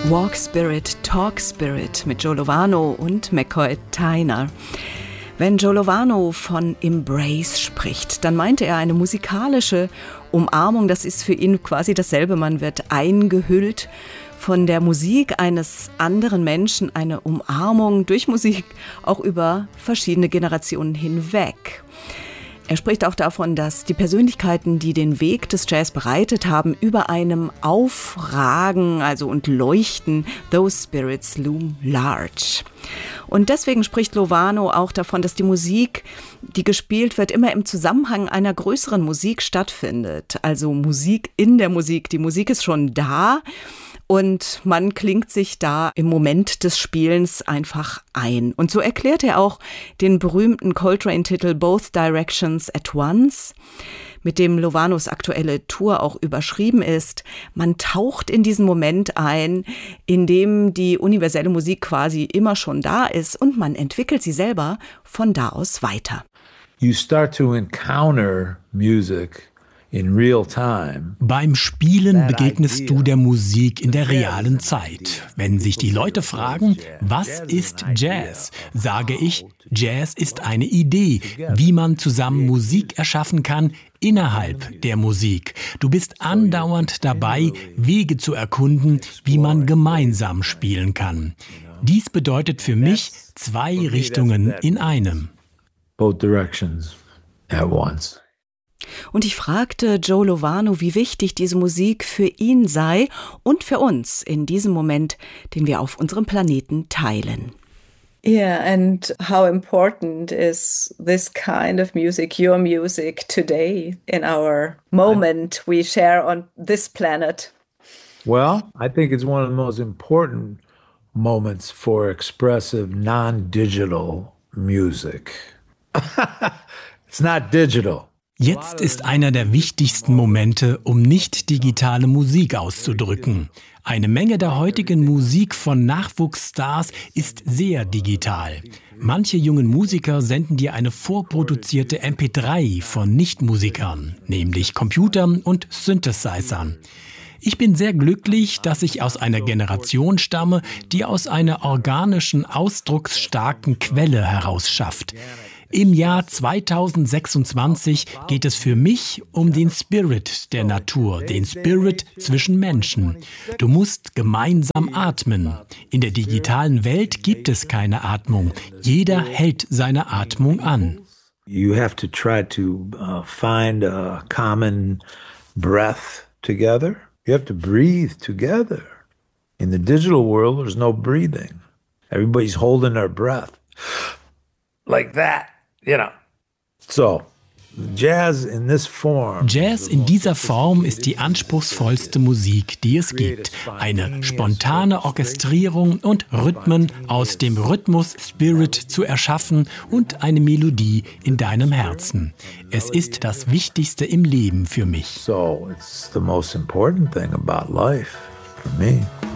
Walk Spirit, Talk Spirit mit Joe Lovano und McCoy Tyner. Wenn Joe Lovano von Embrace spricht, dann meinte er eine musikalische Umarmung. Das ist für ihn quasi dasselbe. Man wird eingehüllt von der Musik eines anderen Menschen, eine Umarmung durch Musik auch über verschiedene Generationen hinweg. Er spricht auch davon, dass die Persönlichkeiten, die den Weg des Jazz bereitet haben, über einem aufragen, und leuchten. Those spirits loom large. Und deswegen spricht Lovano auch davon, dass die Musik, die gespielt wird, immer im Zusammenhang einer größeren Musik stattfindet. Also Musik in der Musik. Die Musik ist schon da. Und man klingt sich da im Moment des Spielens einfach ein. Und so erklärt er auch den berühmten Coltrane-Titel Both Directions at Once, mit dem Lovanos aktuelle Tour auch überschrieben ist. Man taucht in diesen Moment ein, in dem die universelle Musik quasi immer schon da ist und man entwickelt sie selber von da aus weiter. You start to encounter music in real time. Beim Spielen begegnest du der Musik in der realen Zeit. Wenn sich die Leute fragen, was ist Jazz, sage ich, Jazz ist eine Idee, wie man zusammen Musik erschaffen kann innerhalb der Musik. Du bist andauernd dabei, Wege zu erkunden, wie man gemeinsam spielen kann. Dies bedeutet für mich 2 Richtungen in einem. Both directions at once. Und ich fragte Joe Lovano, wie wichtig diese Musik für ihn sei und für uns in diesem Moment, den wir auf unserem Planeten teilen. Yeah, and how important is this kind of music, your music today in our moment we share on this planet? Well, I think it's one of the most important moments for expressive non-digital music. It's not digital. Jetzt ist einer der wichtigsten Momente, um nicht digitale Musik auszudrücken. Eine Menge der heutigen Musik von Nachwuchsstars ist sehr digital. Manche jungen Musiker senden dir eine vorproduzierte MP3 von Nichtmusikern, nämlich Computern und Synthesizern. Ich bin sehr glücklich, dass ich aus einer Generation stamme, die aus einer organischen, ausdrucksstarken Quelle heraus schafft. Im Jahr 2026 geht es für mich um den Spirit der Natur, den Spirit zwischen Menschen. Du musst gemeinsam atmen. In der digitalen Welt gibt es keine Atmung. Jeder hält seine Atmung an. You have to try to find a common breath together. You have to breathe together. In the digital world, there's no breathing. Everybody's holding their breath like that. You know, so Jazz in dieser Form ist die anspruchsvollste Musik, die es gibt. Eine spontane Orchestrierung und Rhythmen aus dem Rhythmus-Spirit zu erschaffen und eine Melodie in deinem Herzen. Es ist das Wichtigste im Leben für mich. So it's the most important thing about life for me.